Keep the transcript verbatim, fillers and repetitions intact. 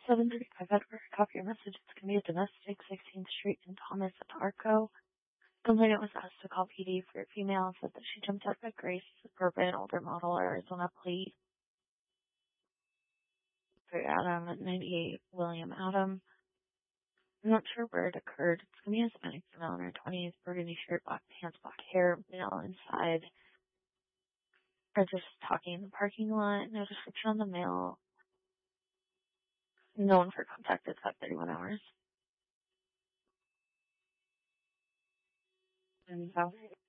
seven thirty-five Edward, copy your message. It's going to be a domestic, sixteenth Street in Thomas at Arco. Complainant was asked to call P D for a female, said that she jumped out at Grace, suburban, older model, Arizona plate. For Adam at ninety-eight William Adam. I'm not sure where it occurred. It's going to be a Hispanic female in her twenties, burgundy shirt, black pants, black hair, male inside. Are just talking in the parking lot. No description on the mail. Known for contact at five thirty-one hours. And